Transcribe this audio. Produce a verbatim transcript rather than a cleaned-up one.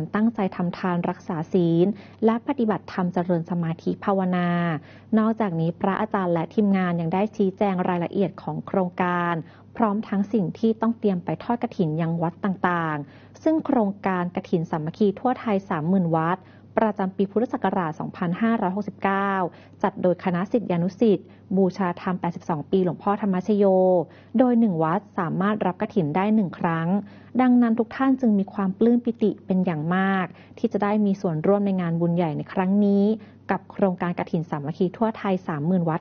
นตั้งใจทำทานรักษาศีลและปฏิบัติธรรมเจริญสมาธิภาวนานอกจากนี้พระอาจารย์และทีมงานยังได้ชี้แจงรายละเอียดของโครงการพร้อมทั้งสิ่งที่ต้องเตรียมไปทอดกฐินยังวัดต่างๆซึ่งโครงการกฐินสามัคคีทั่วไทย สามหมื่น วัดประจำปีพุทธศักราช สองพันห้าร้อยหกสิบเก้า จัดโดยคณะศิษยานุศิษย์บูชาธรรม แปดสิบสอง ปีหลวงพ่อธรรมชโยโดยหนึ่งวัดสามารถรับกฐินได้หนึ่งครั้งดังนั้นทุกท่านจึงมีความปลื้มปิติเป็นอย่างมากที่จะได้มีส่วนร่วมในงานบุญใหญ่ในครั้งนี้กับโครงการกฐินสามัคคีทั่วไทย สามหมื่น วัด